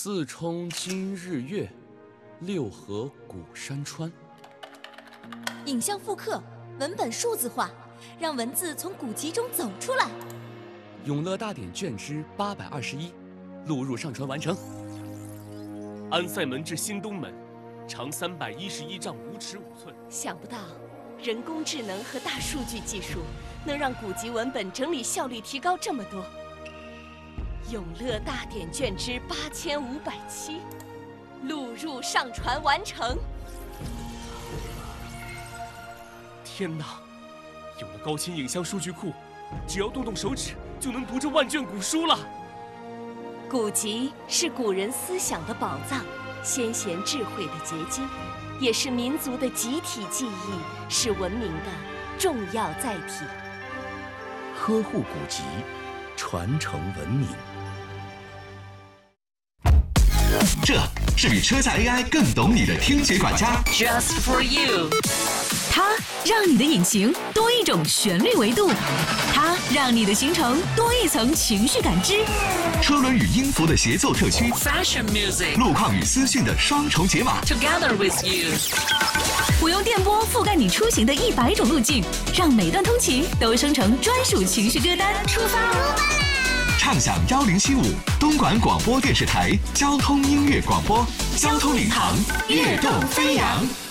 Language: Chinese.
四冲今日月，六合古山川。 影像复刻，文本数字化，让文字从古籍中走出来。 永乐大典卷之821，录入上传完成。 安塞门至新东门，长311丈5尺5寸。 想不到，人工智能和大数据技术能让古籍文本整理效率提高这么多。永乐大典卷之8507，录入上传完成。 天哪！有了高清影像数据库，只要动动手指就能读这万卷古书了。 古籍是古人思想的宝藏，先贤智慧的结晶，也是民族的集体记忆，是文明的重要载体。 呵护古籍，传承文明。 这是比车载 AI 更懂你的听觉管家 ，Just for you。 它让你的引擎多一种旋律维度，它让你的行程多一层情绪感知。 车轮与音符的协奏特区 ，Fashion Music。 路况与资讯的双重解码 ，Together with you。 我用电波覆盖你出行的100种路径，让每段通勤都生成专属情绪歌单。出发啦！ 畅享1075东莞广播电视台交通音乐广播，交通领航，跃动飞扬。